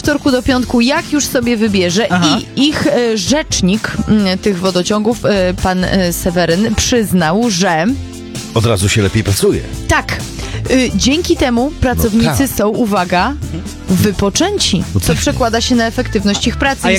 wtorku do piątku, jak już sobie wybierze. I ich rzecznik tych wodociągów, pan Seweryn, przyznał, że... Od razu się lepiej pracuje. Tak. Dzięki temu pracownicy są, uwaga, wypoczęci, co przekłada się na efektywność ich pracy.